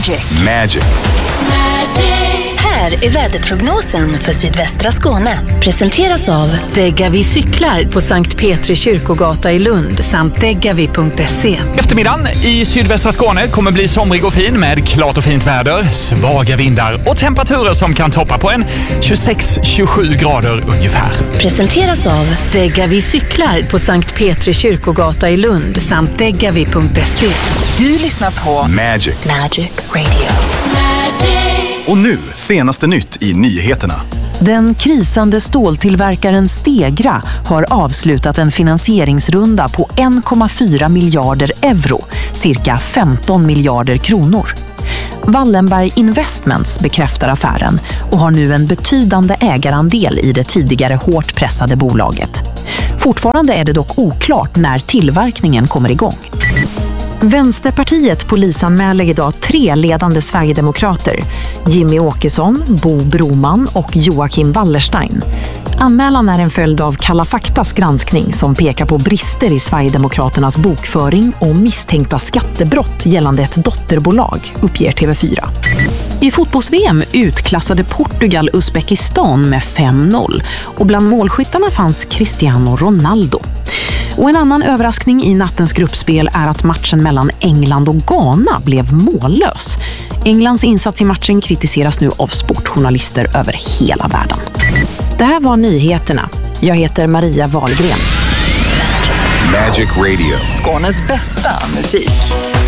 Magic. Här är väderprognosen för sydvästra Skåne. Presenteras av Degavi cyklar på Sankt Petri kyrkogata i Lund samt degavi.se. Eftermiddagen i sydvästra Skåne kommer bli somrig och fin med klart och fint väder, svaga vindar och temperaturer som kan toppa på en 26-27 grader ungefär. Presenteras av Degavi cyklar på Sankt Petri kyrkogata i Lund samt degavi.se. Du lyssnar på Magic Radio. Och nu, senaste nytt i nyheterna. Den krisande ståltillverkaren Stegra har avslutat en finansieringsrunda på 1,4 miljarder euro, cirka 15 miljarder kronor. Wallenberg Investments bekräftar affären och har nu en betydande ägarandel i det tidigare hårt pressade bolaget. Fortfarande är det dock oklart när tillverkningen kommer igång. Vänsterpartiet polisanmäler idag 3 ledande Sverigedemokrater: Jimmy Åkesson, Bo Broman och Joakim Wallerstein. Anmälan är en följd av Kalla faktas granskning som pekar på brister i Sverigedemokraternas bokföring och misstänkta skattebrott gällande ett dotterbolag, uppger TV4. I fotbolls-VM utklassade Portugal Uzbekistan med 5-0 och bland målskyttarna fanns Cristiano Ronaldo. Och en annan överraskning i nattens gruppspel är att matchen mellan England och Ghana blev mållös. Englands insats i matchen kritiseras nu av sportjournalister över hela världen. Det här var nyheterna. Jag heter Maria Wahlgren. Magic Radio. Skånes bästa musik.